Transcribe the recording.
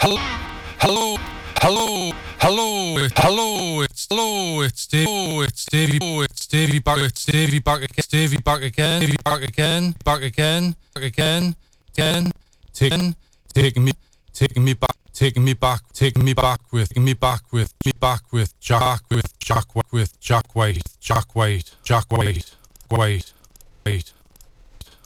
hello, hello, hello, hello, hello, it's Davey back, it's Davey back again, Davey back again, back again, back again, back again, again, taking me back, taking me back with Jack White, White.